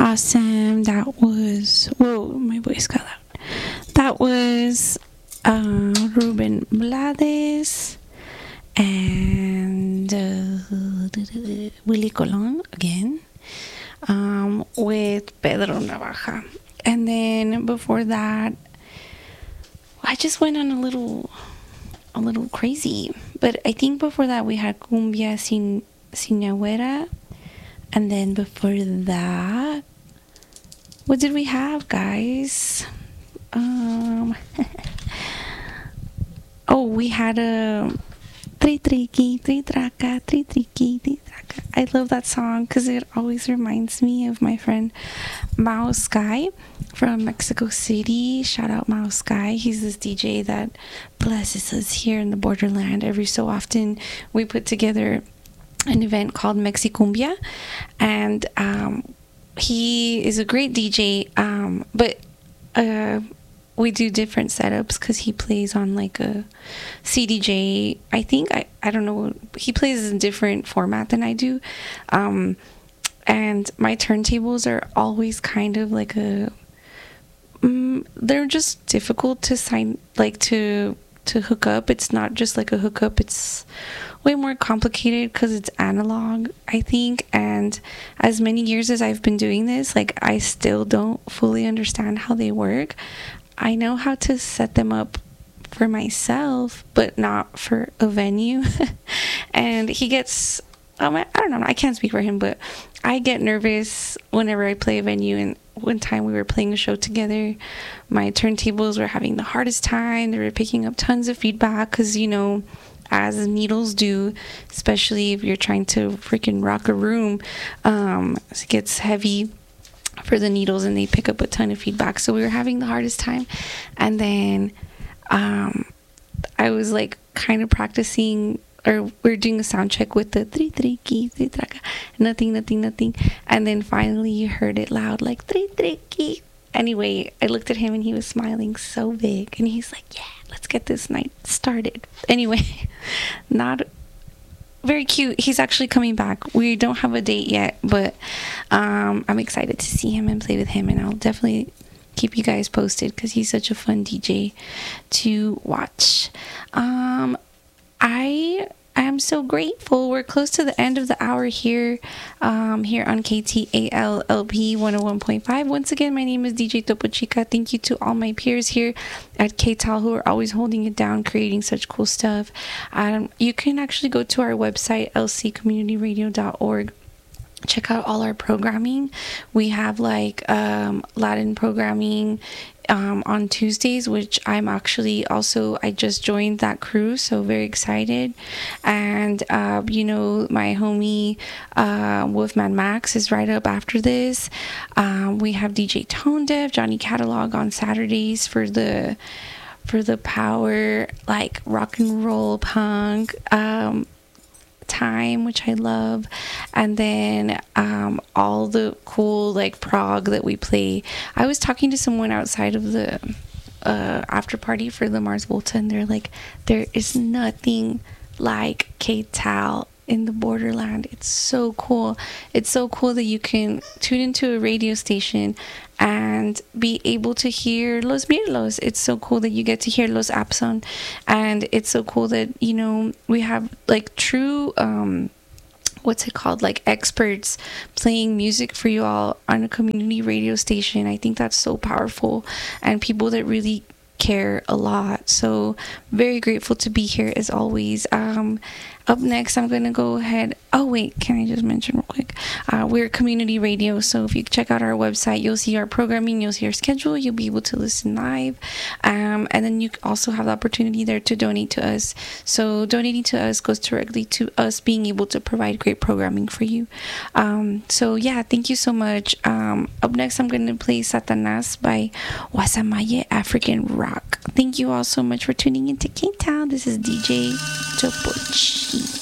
Awesome. That was, whoa, my voice got loud. That was Ruben Blades and Willie Colon again, with Pedro Navaja. And then before that, I just went on a little crazy. But I think before that we had Cumbia Sin Agüera. And then before that, what did we have, guys? Oh, we had a Tri Triqui, Tri Traca, Tri Triqui, Tri Traca. I love that song because it always reminds me of my friend Mao Sky from Mexico City. Shout out Mao Sky. He's this DJ that blesses us here in the borderland. Every so often we put together an event called Mexicumbia, and he is a great DJ, but we do different setups because he plays on like a CDJ. I think I don't know, he plays in a different format than I do, and my turntables are always kind of like they're just difficult to hook up. It's not just like a hookup, it's way more complicated because it's analog, I think. And as many years as I've been doing this, like, I still don't fully understand how they work. I know how to set them up for myself, but not for a venue. And he gets, I don't know, I can't speak for him, but I get nervous whenever I play a venue. And one time we were playing a show together, my turntables were having the hardest time. They were picking up tons of feedback because, you know, as needles do, especially if you're trying to freaking rock a room, it gets heavy for the needles and they pick up a ton of feedback. So we were having the hardest time. And then I was like kind of practicing, or we're doing a sound check with the tri triqui, tri traca, nothing. And then finally you heard it loud, like tri triqui. Anyway, I looked at him and he was smiling so big, and he's like, yeah, let's get this night started. Anyway, not very cute. He's actually coming back. We don't have a date yet, but I'm excited to see him and play with him, and I'll definitely keep you guys posted because he's such a fun DJ to watch. I am so grateful. We're close to the end of the hour here on KTAL-LP 101.5. Once again, my name is DJ Topo Chica. Thank you to all my peers here at KTAL who are always holding it down, creating such cool stuff. You can actually go to our website, lccommunityradio.org. Check out all our programming. We have like Latin programming on Tuesdays, which I just joined that crew, so very excited. And you know, my homie Wolfman Max is right up after this. We have DJ Tone Deaf, Johnny Catalog on Saturdays for the power, like, rock and roll punk time, which I love. And then all the cool like prog that we play. I was talking to someone outside of the after party for the Mars Volta, and they're like, there is nothing like KTAL in the borderland. It's so cool. It's so cool that you can tune into a radio station and be able to hear Los Mirlos. It's so cool that you get to hear Los Apson, and it's so cool that, you know, we have like true like experts playing music for you all on a community radio station. I think that's so powerful, and people that really care a lot. So very grateful to be here as always. Up next, I'm gonna go ahead. Oh wait, can I just mention real quick? We're community radio, so if you check out our website, you'll see our programming, you'll see our schedule, you'll be able to listen live, and then you also have the opportunity there to donate to us. So donating to us goes directly to us being able to provide great programming for you. So yeah, thank you so much. Up next, I'm gonna play Satanas by Wasamaye African Rock. Thank you all so much for tuning into KTAL. This is DJ Topochi.